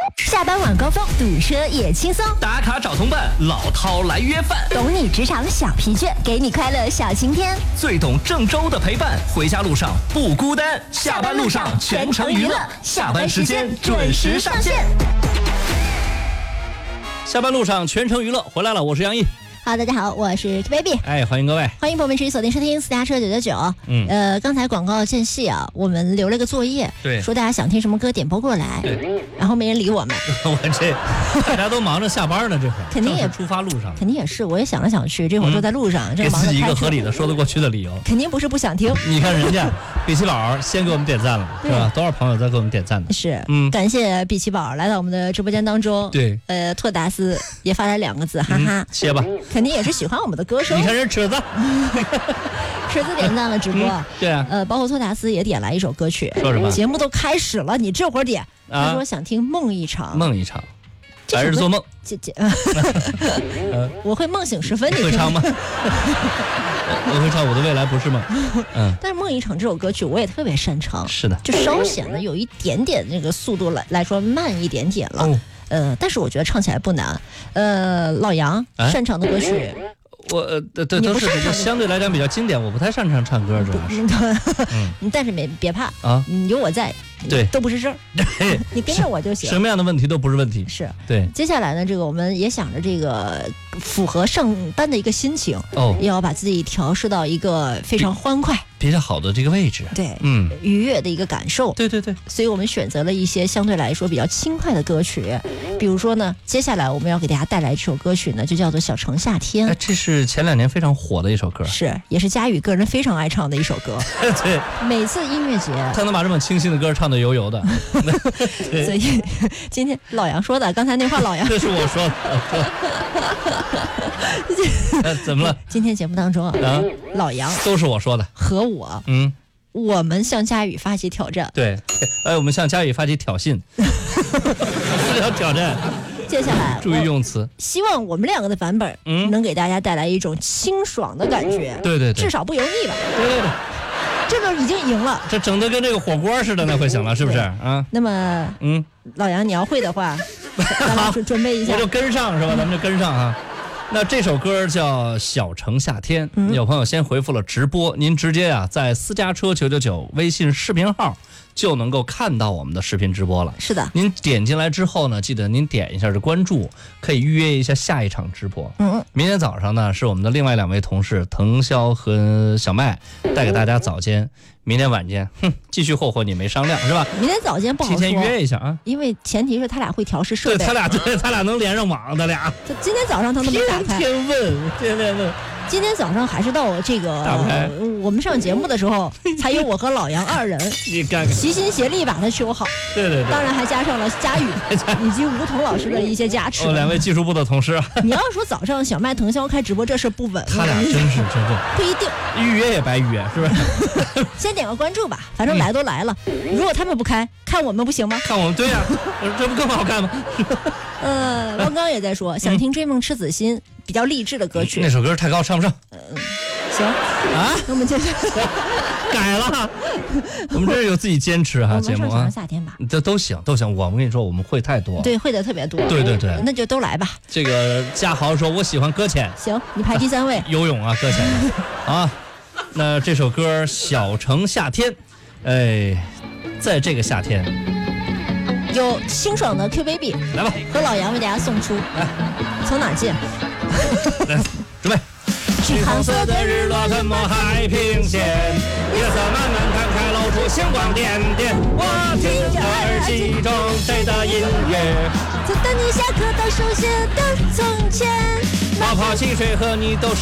下班晚高峰，堵车也轻松。 打卡找同伴，老饕来约饭。 懂你职场小疲倦，给你快乐小晴天。 最懂郑州的陪伴，回家路上不孤单。下班路上全程娱乐，下班时间准时上线。下班路上全程娱乐，回来了，我是杨毅。 好，大家好，我是 Baby。 欢迎各位， 欢迎朋友们持续锁定收听私家车999。刚才广告间隙啊，我们留了个作业， 对， 说大家想听什么歌点播过来， 对， 然后没人理我们。 我这大家都忙着下班呢，这会儿肯定也出发路上， 肯定也是，我也想来想去，这会儿都在路上， 给自己一个合理的说得过去的理由。 肯定不是不想听。 你看人家比奇宝先给我们点赞了，是吧？多少朋友在给我们点赞呢？ 是，感谢比奇宝来到我们的直播间当中。 对， 拓达斯也发来2个字，哈哈， 切吧， 肯定也是喜欢我们的歌声。 你看人车子， 车子点赞了直播， 对啊， 包括托达斯也点来一首歌曲。 说什么？ 节目都开始了，你这会儿点，他说想听梦一场， 梦一场，白日做梦。 我会梦醒时分，你会唱吗？我会唱《我的未来不是梦》。 但是梦一场这首歌曲我也特别擅长， 是的， 就稍显得有一点点那个速度来说慢一点点了。但是我觉得唱起来不难。老杨擅长的歌曲。 我都是相对来讲比较经典，我不太擅长唱歌，主要是。 但是别怕啊， 有我在， 对， 都不是事儿。你跟着我就行。 什么样的问题都不是问题。 是对。 接下来呢，这个我们也想着这个符合上班的一个心情，也要把自己调试到一个非常欢快、 比较好的这个位置。 对，愉悦的一个感受。 对对对。 所以我们选择了一些相对来说比较轻快的歌曲，比如说呢，接下来我们要给大家带来这首歌曲呢，就叫做《小城夏天》。 这是前2年非常火的一首歌， 是，也是佳宇个人非常爱唱的一首歌。 对， 每次音乐节他能把这么清新的歌唱得油油的。 所以今天老杨说的，刚才那话老杨这是我说的。怎么了？ 今天节目当中老杨都是我说的， 和我我们向佳宇发起挑战。 对，我们向佳宇发起挑衅。是要挑战。 接下来注意用词， 希望我们2个的版本能给大家带来一种清爽的感觉。 对对对， 至少不油腻吧。 对对对， 这就已经赢了。 这整的跟这个火锅似的，那会行了，是不是啊？ 那么老杨你要会的话，咱们准备一下， 我就跟上是吧？咱们就跟上啊。那这首歌叫《小城夏天》，有朋友先回复了直播，您直接在私家车999微信视频号就能够看到我们的视频直播了。 是的， 您点进来之后呢，记得您点一下这关注，可以预约一下下一场直播。明天早上呢，是我们的另外2位同事腾霄和小麦带给大家早间。明天晚间，继续霍霍你没商量是吧？ 明天早间不好说， 提前约一下啊， 因为前提是他俩会调试设备。 对，他俩能连上网，他俩。 今天早上他都没打开。 天问。 今天早上还是到这个我们上节目的时候，才有我和老杨2人， 你看看， 齐心协力把它修好。 对， 当然还加上了佳宇以及吴彤老师的一些加持。 2位技术部的同事。 你要说早上小麦腾霄开直播，这事不稳。 他俩真是不一定， 预约也白预约，是不是？ 先点个关注吧，反正来都来了。如果他们不开，看我们不行吗？ 看我们，对呀，这不更好看吗？ 汪刚也在说想听《追梦赤子心》比较励志的歌曲。 那首歌太高，唱不上。 行啊，那我们接着改了。我们这是有自己坚持哈，节目啊。 夏天吧， 这都行。我跟你说，我们会太多。 对，会的特别多。 对， 那就都来吧。 这个嘉豪说，我喜欢搁浅。 行，你排第3位。 游泳啊，搁浅啊。那这首歌《小城夏天》，在这个夏天， 有清爽的 Q Baby 来吧， 和老杨为大家送出。从哪进？ 来，准备。橘黄色的日落吞没海平线，夜色慢慢摊开，露出星光点点。我听着耳机中谁的音乐？ 就等你下课到手写的从前。 冒泡汽水和你都